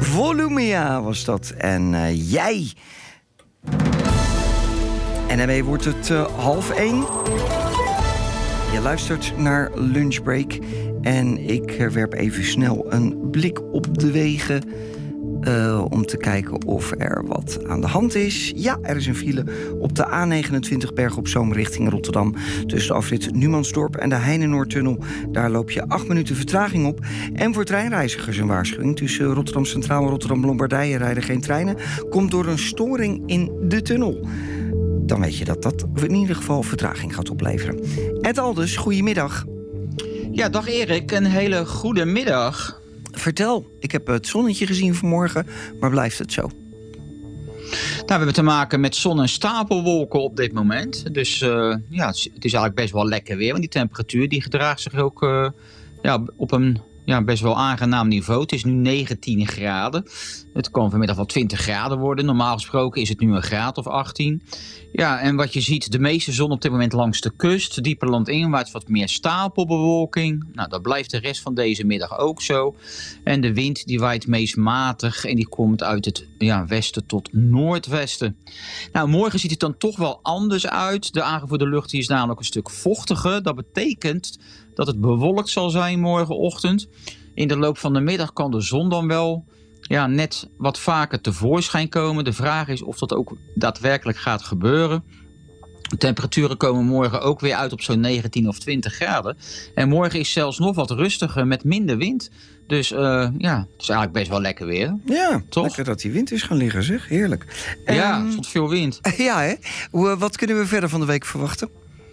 Volumia was dat. En jij. En daarmee wordt het 12:30. Je luistert naar Lunchbreak. En ik werp even snel een blik op de wegen. Om te kijken of er wat aan de hand is. Ja, er is een file op de A29 Bergen op Zoom richting Rotterdam. Tussen de afrit Numansdorp en de Heinenoordtunnel. Daar loop je 8 minuten vertraging op. En voor treinreizigers een waarschuwing. Tussen Rotterdam Centraal en Rotterdam Lombardije rijden geen treinen. Komt door een storing in de tunnel. Dan weet je dat dat in ieder geval vertraging gaat opleveren. Ed Aldus, goedemiddag. Ja, dag Erik, een hele goede middag. Vertel, ik heb het zonnetje gezien vanmorgen, maar blijft het zo? Nou, we hebben te maken met zon- en stapelwolken op dit moment. Dus ja, het is eigenlijk best wel lekker weer. Want die temperatuur die gedraagt zich ook op een best wel aangenaam niveau. Het is nu 19 graden. Het kan vanmiddag wel 20 graden worden. Normaal gesproken is het nu een graad of 18. Ja, en wat je ziet, de meeste zon op dit moment langs de kust. Dieper landinwaarts wat meer stapelbewolking. Nou, dat blijft de rest van deze middag ook zo. En de wind die waait meest matig en die komt uit het westen tot noordwesten. Nou, morgen ziet het dan toch wel anders uit. De aangevoerde lucht die is namelijk een stuk vochtiger. Dat betekent dat het bewolkt zal zijn morgenochtend. In de loop van de middag kan de zon dan wel net wat vaker tevoorschijn komen. De vraag is of dat ook daadwerkelijk gaat gebeuren. De temperaturen komen morgen ook weer uit op zo'n 19 of 20 graden. En morgen is zelfs nog wat rustiger met minder wind. Dus het is eigenlijk best wel lekker weer. Ja, toch? Lekker dat die wind is gaan liggen, zeg. Heerlijk. Ja, er stond veel wind. Ja, hè? Wat kunnen we verder van de week verwachten?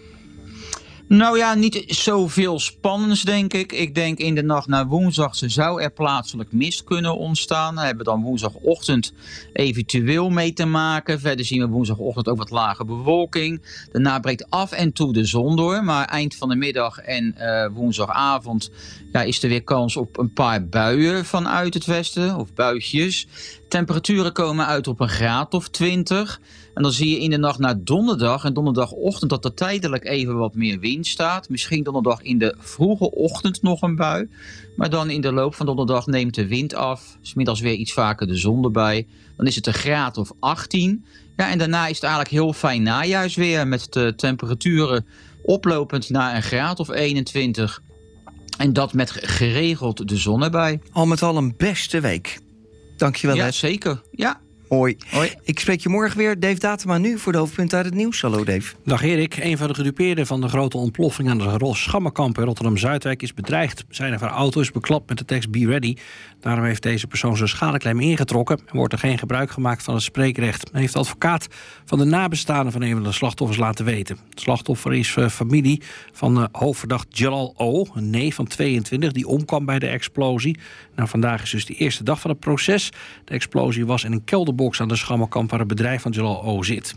Nou ja, niet zoveel spannends, denk ik. Ik denk in de nacht naar woensdag zou er plaatselijk mist kunnen ontstaan. Daar hebben we dan woensdagochtend eventueel mee te maken. Verder zien we woensdagochtend ook wat lage bewolking. Daarna breekt af en toe de zon door. Maar eind van de middag en woensdagavond is er weer kans op een paar buien vanuit het westen. Of buitjes. Temperaturen komen uit op een graad of 20. En dan zie je in de nacht naar donderdag en donderdagochtend dat er tijdelijk even wat meer wind staat. Misschien donderdag in de vroege ochtend nog een bui. Maar dan in de loop van donderdag neemt de wind af. 's Middags weer iets vaker de zon erbij. Dan is het een graad of 18. Ja, en daarna is het eigenlijk heel fijn najaarsweer met de temperaturen oplopend naar een graad of 21. En dat met geregeld de zon erbij. Al met al een beste week. Dankjewel, Ja, Ed. zeker. Ja. Hoi. Hoi. Ik spreek je morgen weer. Dave Datema nu voor de hoofdpunten uit het nieuws. Hallo Dave. Dag Erik. Een van de gedupeerden van de grote ontploffing aan de Ros-Schammerkamp in Rotterdam-Zuidwijk is bedreigd. Zijn of haar auto is beklapt met de tekst Be Ready. Daarom heeft deze persoon zijn schadeclaim ingetrokken en wordt er geen gebruik gemaakt van het spreekrecht. Heeft de advocaat van de nabestaanden van een van de slachtoffers laten weten. Het slachtoffer is familie van hoofdverdacht Jalal O., een neef van 22, die omkwam bij de explosie. Nou, vandaag is dus de eerste dag van het proces. De explosie was in een kelderbox aan de Schammerkamp waar het bedrijf van Jalal O. zit.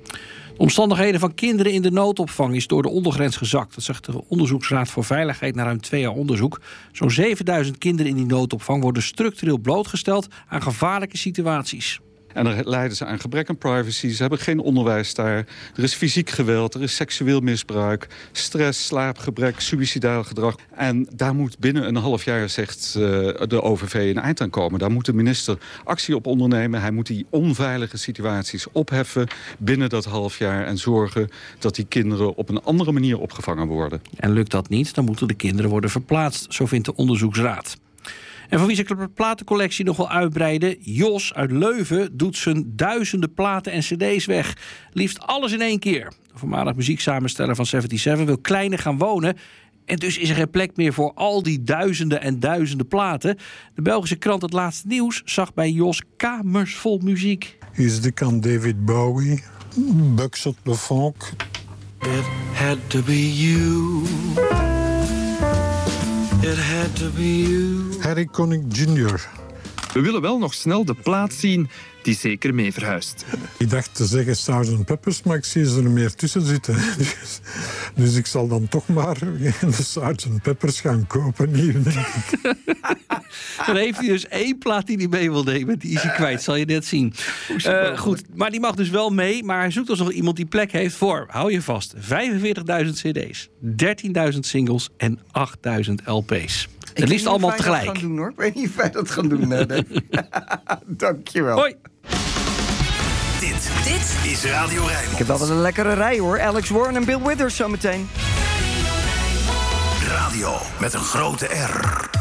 De omstandigheden van kinderen in de noodopvang is door de ondergrens gezakt. Dat zegt de Onderzoeksraad voor Veiligheid na ruim 2 jaar onderzoek. Zo'n 7000 kinderen in die noodopvang worden structureel blootgesteld aan gevaarlijke situaties. En dan lijden ze aan gebrek aan privacy. Ze hebben geen onderwijs daar. Er is fysiek geweld, er is seksueel misbruik, stress, slaapgebrek, suïcidaal gedrag. En daar moet binnen een half jaar, zegt de OVV, een eind aan komen. Daar moet de minister actie op ondernemen. Hij moet die onveilige situaties opheffen binnen dat half jaar en zorgen dat die kinderen op een andere manier opgevangen worden. En lukt dat niet, dan moeten de kinderen worden verplaatst, zo vindt de onderzoeksraad. En voor wie zijn platencollectie nog wil uitbreiden, Jos uit Leuven doet zijn duizenden platen en cd's weg. Liefst alles in één keer. De voormalig muzieksamensteller van 77 wil kleiner gaan wonen. En dus is er geen plek meer voor al die duizenden en duizenden platen. De Belgische krant Het Laatste Nieuws zag bij Jos kamers vol muziek. Hij is dik aan David Bowie, Bugs op de Funk. It had to be you. It had to be you. Harry Connick Jr. We willen wel nog snel de plaat zien die zeker mee verhuist. Ik dacht te zeggen Sgt. Peppers, maar ik zie ze er meer tussen zitten. Dus ik zal dan toch maar de Sgt. Peppers gaan kopen hier, denk ik. Dan heeft hij dus 1 plaat die hij mee wil nemen. Die is hij kwijt, zal je net zien. Goed, maar die mag dus wel mee. Maar hij zoekt dus nog iemand die plek heeft voor, hou je vast, 45.000 cd's, 13.000 singles en 8.000 LP's. Het liefst allemaal tegelijk. Ik weet niet of wij dat gaan doen, Dave. Dankjewel. Hoi. Dit is Radio Rijnmond. Ik heb wel een lekkere rij, hoor. Alex Warren en Bill Withers zometeen. Radio met een grote R.